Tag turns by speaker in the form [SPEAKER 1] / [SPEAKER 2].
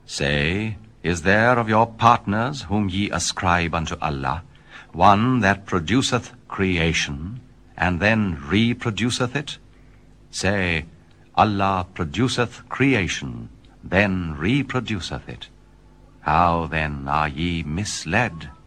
[SPEAKER 1] Say, is there of your partners whom ye ascribe unto Allah one that produceth creation, and then reproduceth it? Say, Allah produceth creation, then reproduceth it. How then are ye misled?